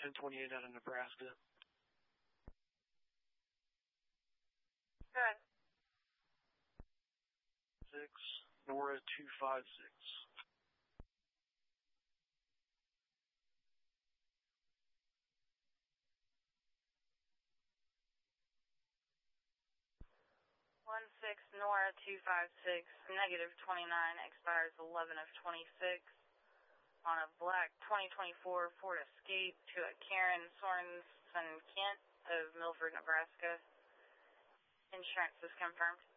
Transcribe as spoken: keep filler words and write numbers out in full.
ten twenty-eight out of Nebraska. Good. Six, Nora two five six. One six Nora two five six, negative twenty-nine, expires eleven of twenty-six. On a black twenty twenty-four Ford Escape to a Karen Sorensen Kent of Milford, Nebraska. Insurance is confirmed.